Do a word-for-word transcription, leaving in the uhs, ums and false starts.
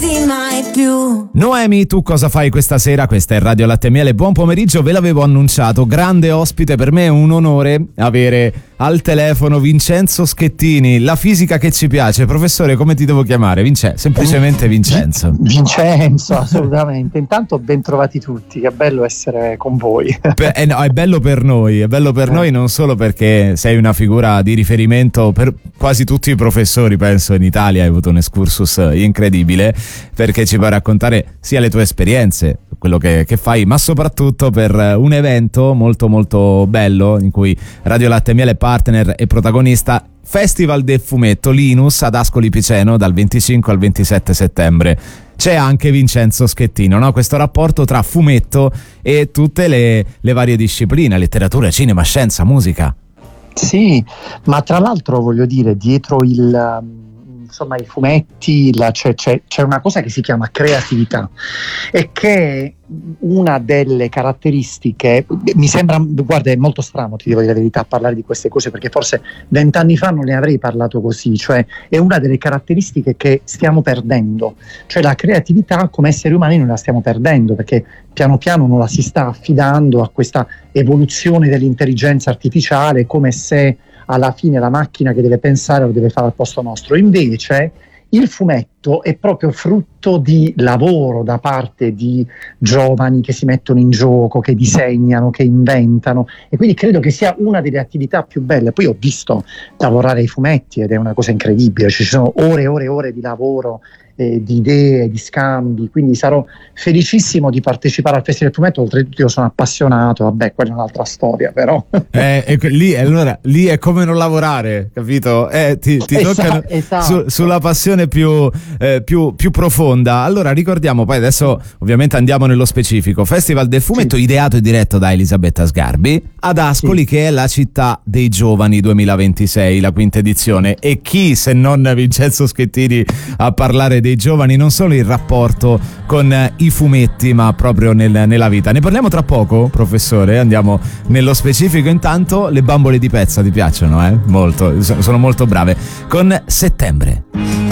lasciarti mai più. Noemi, tu cosa fai questa sera? Questa è Radio Latte e Miele, buon pomeriggio, ve l'avevo annunciato, grande ospite, per me è un onore avere al telefono Vincenzo Schettini, la fisica che ci piace. Professore, come ti devo chiamare? Vince- semplicemente Vincenzo. Vincenzo, assolutamente. Intanto ben trovati tutti, che bello essere con voi. Per, eh no, è bello per noi, è bello per eh. noi non solo perché sei una figura di riferimento per quasi tutti i professori, penso, in Italia. Hai avuto un excursus incredibile, perché ci puoi raccontare sia le tue esperienze, quello che, che fai, ma soprattutto per un evento molto molto bello in cui Radio Latte e Miele è partner e protagonista, Festival del Fumetto Linus ad Ascoli Piceno dal venticinque al ventisette settembre. C'è anche Vincenzo Schettino, no? Questo rapporto tra fumetto e tutte le, le varie discipline, letteratura, cinema, scienza, musica. Sì, ma tra l'altro voglio dire, dietro il... insomma i fumetti, la, c'è, c'è, c'è una cosa che si chiama creatività, e che una delle caratteristiche, mi sembra, guarda, è molto strano, ti devo dire la verità, parlare di queste cose, perché forse vent'anni fa non ne avrei parlato così, cioè è una delle caratteristiche che stiamo perdendo, cioè la creatività come esseri umani non la stiamo perdendo, perché piano piano non la si sta affidando a questa evoluzione dell'intelligenza artificiale, come se alla fine la macchina che deve pensare lo deve fare al posto nostro. Invece il fumetto è proprio frutto di lavoro da parte di giovani che si mettono in gioco, che disegnano, che inventano, e quindi credo che sia una delle attività più belle. Poi ho visto lavorare ai fumetti ed è una cosa incredibile, ci sono ore e ore e ore di lavoro, eh, di idee, di scambi, quindi sarò felicissimo di partecipare al Festival del Fumetto. Oltretutto io sono appassionato, vabbè, quella è un'altra storia, però eh, e lì, allora, lì è come non lavorare, capito? Eh, ti, ti esatto, toccano esatto. Su, sulla passione più, eh, più, più profonda. Allora ricordiamo, poi adesso ovviamente andiamo nello specifico. Festival del Fumetto, sì, ideato e diretto da Elisabetta Sgarbi ad Ascoli, sì, che è la città dei giovani duemilaventisei, la quinta edizione. E chi se non Vincenzo Schettini a parlare dei giovani, non solo il rapporto con eh, i fumetti, ma proprio nel, nella vita. Ne parliamo tra poco, professore, andiamo nello specifico. Intanto le bambole di pezza ti piacciono, eh? Molto, sono molto brave. Con Settembre.